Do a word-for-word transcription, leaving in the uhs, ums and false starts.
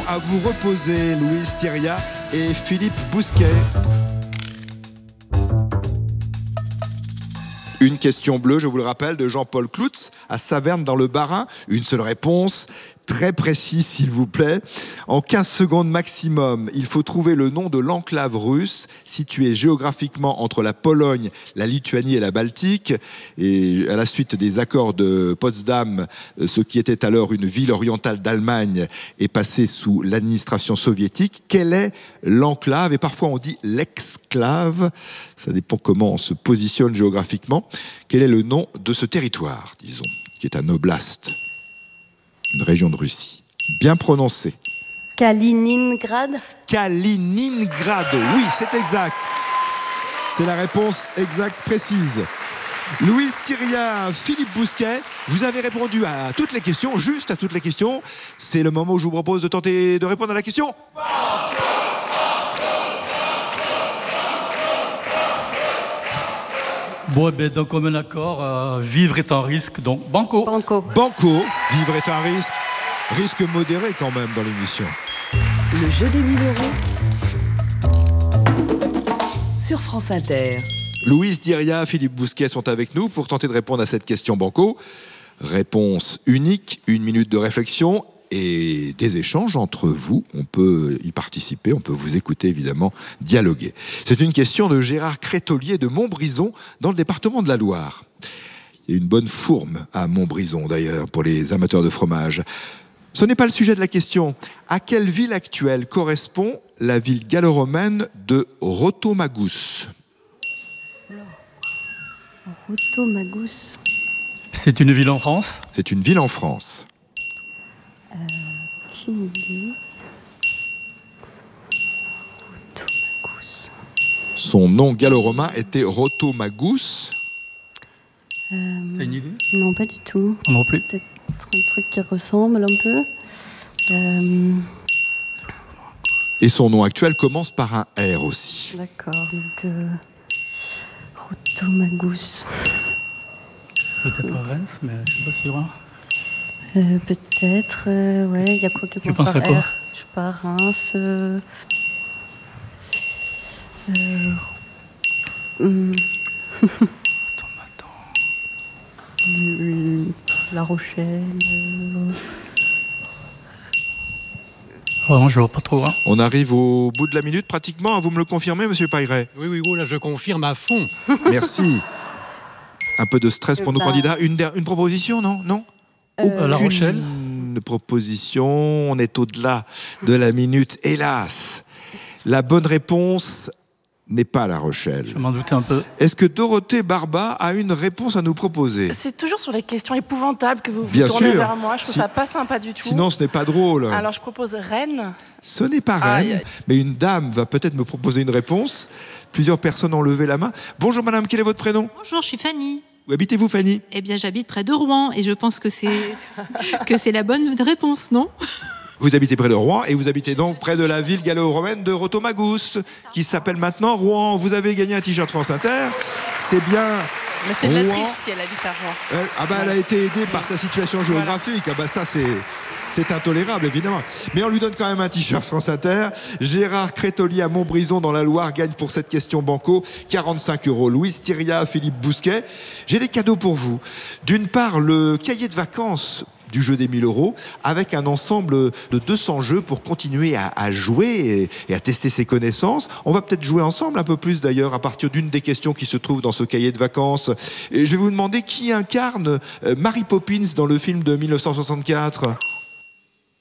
à vous reposer, Louise Thiriat et Philippe Bousquet. Une question bleue, je vous le rappelle, de Jean-Paul Cloutz à Saverne dans le Bas-Rhin. Une seule réponse, très précise s'il vous plaît. En quinze secondes maximum, il faut trouver le nom de l'enclave russe située géographiquement entre la Pologne, la Lituanie et la Baltique. Et à la suite des accords de Potsdam, ce qui était alors une ville orientale d'Allemagne est passé sous l'administration soviétique. Quelle est l'enclave? Et parfois on dit l'exclave. Ça dépend comment on se positionne géographiquement. Quel est le nom de ce territoire, disons, qui est un oblast, une région de Russie? Bien prononcé. Kaliningrad. Kaliningrad, oui, c'est exact. C'est la réponse exacte, précise. Louise Thiriat, Philippe Bousquet, vous avez répondu à toutes les questions, juste à toutes les questions. C'est le moment où je vous propose de tenter de répondre à la question. Bon, eh bien, donc, comme un accord, euh, vivre est un risque, donc banco. Banco. Banco, vivre est un risque. Risque modéré quand même dans l'émission. Le jeu des mille euros sur France Inter. Louise Thiriat, Philippe Bousquet sont avec nous pour tenter de répondre à cette question banco. Réponse unique, une minute de réflexion et des échanges entre vous. On peut y participer, on peut vous écouter évidemment, dialoguer. C'est une question de Gérard Crétolier de Montbrison dans le département de la Loire. Il y a une bonne fourme à Montbrison d'ailleurs pour les amateurs de fromage. Ce n'est pas le sujet de la question. À quelle ville actuelle correspond la ville gallo-romaine de Rotomagus? Rotomagus. C'est une ville en France? C'est une ville en France. Euh, aucune idée. Rotomagus. Son nom gallo-romain était Rotomagus. Euh, T'as une idée? Non, pas du tout. Non plus. Peut-être un truc qui ressemble un peu. Euh, Et son nom actuel commence par un R aussi. D'accord, donc... Euh, Rotomagus. Peut-être à Reims, mais je suis pas sûr. Hein. Euh, peut-être, euh, ouais, il y a quoi qui Tu commence penses à par quoi? R? Je sais pas, Reims... Euh, euh, hum, euh, La Rochelle... Euh, Vraiment, je vois pas trop. Hein. On arrive au bout de la minute pratiquement. Vous me le confirmez, monsieur Pairet? Oui, oui, oh là, je confirme à fond. Merci. Un peu de stress pour nos bah. candidats. Une, der- une proposition, non, non Euh, La Rochelle. Une proposition. On est au-delà de la minute. Hélas, la bonne réponse n'est pas La Rochelle. Je m'en doutais un peu. Est-ce que Dorothée Barba a une réponse à nous proposer? C'est toujours sur les questions épouvantables que vous vous Bien tournez sûr. vers moi. Je trouve Si- ça pas sympa du tout. Sinon, ce n'est pas drôle. Alors, je propose Rennes. Ce n'est pas Rennes, Aïe, aïe. mais une dame va peut-être me proposer une réponse. Plusieurs personnes ont levé la main. Bonjour madame, quel est votre prénom? Bonjour, je suis Fanny. Où habitez-vous, Fanny? Eh bien, j'habite près de Rouen et je pense que c'est que c'est la bonne réponse, non? Vous habitez près de Rouen et vous habitez donc près de la ville gallo-romaine de Rotomagus, qui s'appelle maintenant Rouen. Vous avez gagné un t-shirt France Inter. C'est bien. Mais c'est de la Rouen. triche si elle habite à Rouen. Euh, ah bah elle a été aidée par sa situation géographique. Ah bah ça c'est c'est intolérable évidemment. Mais on lui donne quand même un t-shirt France Inter. Gérard Crétolier à Montbrison dans la Loire gagne pour cette question banco quarante-cinq euros. Louise Thiriat, Philippe Bousquet, j'ai des cadeaux pour vous. D'une part le cahier de vacances du jeu des mille euros, avec un ensemble de deux cents jeux pour continuer à, à jouer et, et à tester ses connaissances. On va peut-être jouer ensemble un peu plus d'ailleurs à partir d'une des questions qui se trouve dans ce cahier de vacances. Et je vais vous demander qui incarne euh, Mary Poppins dans le film de mille neuf cent soixante-quatre.